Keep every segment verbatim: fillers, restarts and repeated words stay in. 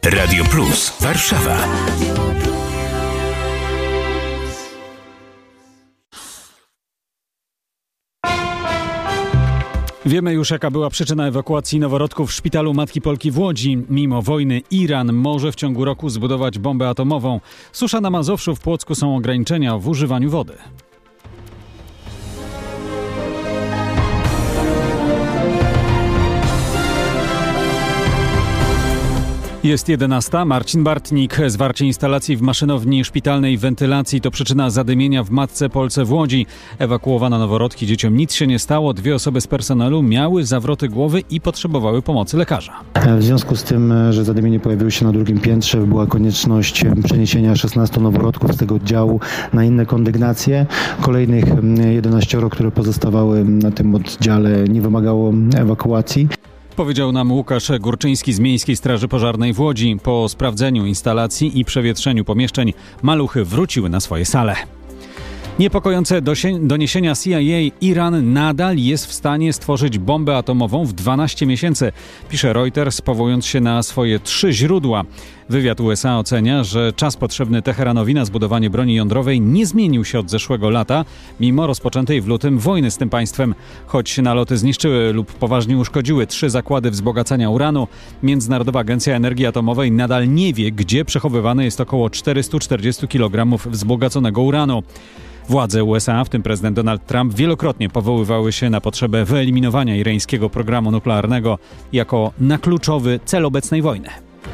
Radio Plus Warszawa. Wiemy już, jaka była przyczyna ewakuacji noworodków w szpitalu Matki Polki w Łodzi. Mimo wojny Iran może w ciągu roku zbudować bombę atomową. Susza na Mazowszu, w Płocku są ograniczenia w używaniu wody. Jest jedenasta. Marcin Bartnik. Zwarcie instalacji w maszynowni szpitalnej wentylacji to przyczyna zadymienia w Matce Polce w Łodzi. Ewakuowano noworodki. Dzieciom nic się nie stało. Dwie osoby z personelu miały zawroty głowy i potrzebowały pomocy lekarza. W związku z tym, że zadymienie pojawiło się na drugim piętrze, była konieczność przeniesienia szesnastu noworodków z tego oddziału na inne kondygnacje. Kolejnych jedenaścioro, które pozostawały na tym oddziale, nie wymagało ewakuacji. Powiedział nam Łukasz Górczyński z Miejskiej Straży Pożarnej w Łodzi. Po sprawdzeniu instalacji i przewietrzeniu pomieszczeń maluchy wróciły na swoje sale. Niepokojące doniesienia C I A: Iran nadal jest w stanie stworzyć bombę atomową w dwanaście miesięcy, pisze Reuters, powołując się na swoje trzy źródła. Wywiad U S A ocenia, że czas potrzebny Teheranowi na zbudowanie broni jądrowej nie zmienił się od zeszłego lata, mimo rozpoczętej w lutym wojny z tym państwem. Choć naloty zniszczyły lub poważnie uszkodziły trzy zakłady wzbogacania uranu, Międzynarodowa Agencja Energii Atomowej nadal nie wie, gdzie przechowywane jest około czterysta czterdzieści kilogramów wzbogaconego uranu. Władze U S A, w tym prezydent Donald Trump, wielokrotnie powoływały się na potrzebę wyeliminowania irańskiego programu nuklearnego jako na kluczowy cel obecnej wojny.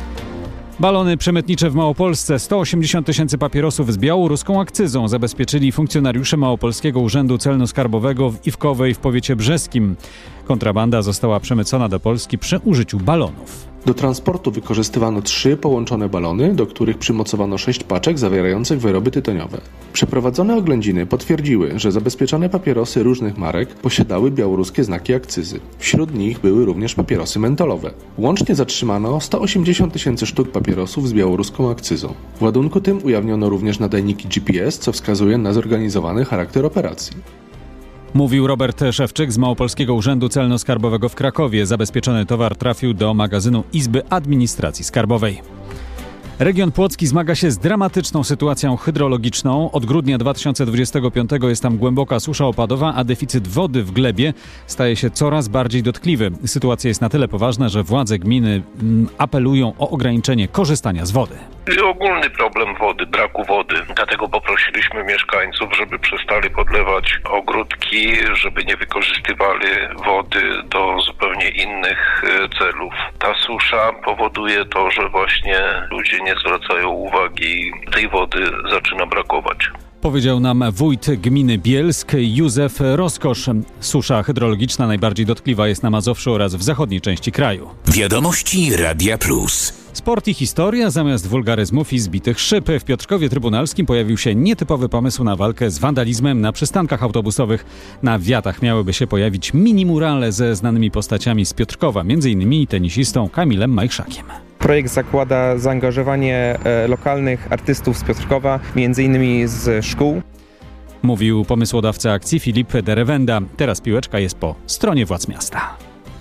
Balony przemytnicze w Małopolsce. sto osiemdziesiąt tysięcy papierosów z białoruską akcyzą zabezpieczyli funkcjonariusze Małopolskiego Urzędu Celno-Skarbowego w Iwkowej w powiecie brzeskim. Kontrabanda została przemycona do Polski przy użyciu balonów. Do transportu wykorzystywano trzy połączone balony, do których przymocowano sześć paczek zawierających wyroby tytoniowe. Przeprowadzone oględziny potwierdziły, że zabezpieczone papierosy różnych marek posiadały białoruskie znaki akcyzy. Wśród nich były również papierosy mentolowe. Łącznie zatrzymano sto osiemdziesiąt tysięcy sztuk papierosów z białoruską akcyzą. W ładunku tym ujawniono również nadajniki G P S, co wskazuje na zorganizowany charakter operacji. Mówił Robert Szewczyk z Małopolskiego Urzędu Celno-Skarbowego w Krakowie. Zabezpieczony towar trafił do magazynu Izby Administracji Skarbowej. Region płocki zmaga się z dramatyczną sytuacją hydrologiczną. Od grudnia dwa tysiące dwudziestego piątego jest tam głęboka susza opadowa, a deficyt wody w glebie staje się coraz bardziej dotkliwy. Sytuacja jest na tyle poważna, że władze gminy apelują o ograniczenie korzystania z wody. Ogólny problem wody, braku wody. Dlatego poprosiliśmy mieszkańców, żeby przestali podlewać ogródki, żeby nie wykorzystywali wody do zupełnie innych celów. Ta susza powoduje to, że właśnie ludzie nie zwracają uwagi, tej wody zaczyna brakować. Powiedział nam wójt gminy Bielsk Józef Roskosz. Susza hydrologiczna najbardziej dotkliwa jest na Mazowszu oraz w zachodniej części kraju. Wiadomości Radia Plus. Sport i historia zamiast wulgaryzmów i zbitych szyb. W Piotrkowie Trybunalskim pojawił się nietypowy pomysł na walkę z wandalizmem na przystankach autobusowych. Na wiatach miałyby się pojawić mini-murale ze znanymi postaciami z Piotrkowa, między innymi tenisistą Kamilem Majchrzakiem. Projekt zakłada zaangażowanie e, lokalnych artystów z Piotrkowa, między innymi z szkół. Mówił pomysłodawca akcji Filip Derewenda. Teraz piłeczka jest po stronie władz miasta.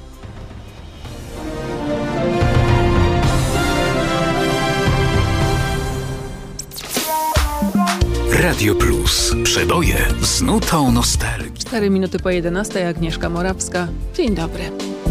Radio Plus. Przeboje z nutą nostalgii. cztery minuty po jedenastej. Agnieszka Morawska. Dzień dobry.